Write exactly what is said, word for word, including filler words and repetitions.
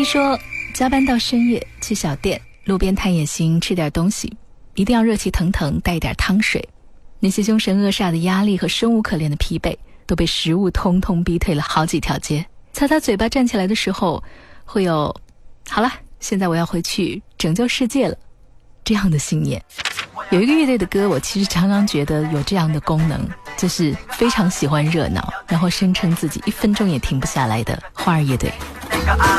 丽说，加班到深夜，去小店路边摊也行，吃点东西，一定要热气腾腾，带一点汤水。那些凶神恶煞的压力和生无可恋的疲惫都被食物通通逼退了好几条街。擦擦嘴巴站起来的时候，会有好了，现在我要回去拯救世界了这样的信念。有一个乐队的歌，我其实常常觉得有这样的功能，就是非常喜欢热闹，然后声称自己一分钟也停不下来的花儿乐队。